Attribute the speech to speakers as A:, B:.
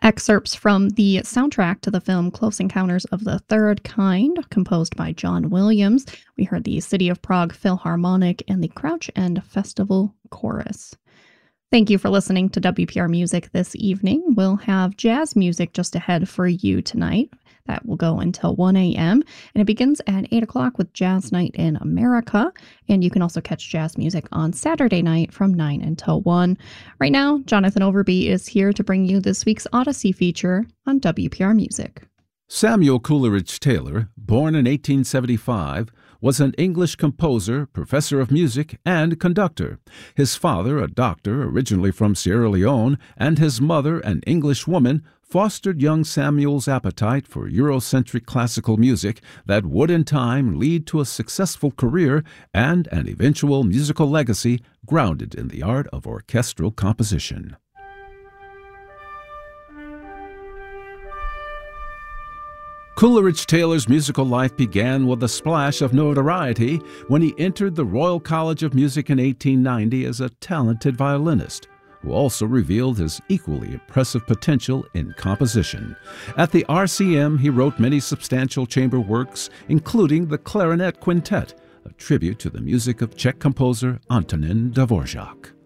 A: Excerpts from the soundtrack to the film Close Encounters of the Third Kind, composed by John Williams. We heard the City of Prague Philharmonic and the Crouch End Festival Chorus. Thank you for listening to WPR Music this evening. We'll have jazz music just ahead for you tonight. That will go until 1 a.m. And it begins at 8 o'clock with Jazz Night in America. And you can also catch jazz music on Saturday night from 9 until 1. Right now, Jonathan Overby is here to bring you this week's Odyssey feature on WPR Music.
B: Samuel Coleridge Taylor, born in 1875, was an English composer, professor of music, and conductor. His father, a doctor originally from Sierra Leone, and his mother, an English woman, fostered young Samuel's appetite for Eurocentric classical music that would in time lead to a successful career and an eventual musical legacy grounded in the art of orchestral composition. Coleridge Taylor's musical life began with a splash of notoriety when he entered the Royal College of Music in 1890 as a talented violinist, who also revealed his equally impressive potential in composition. At the RCM, he wrote many substantial chamber works, including the Clarinet Quintet, a tribute to the music of Czech composer Antonin Dvorak.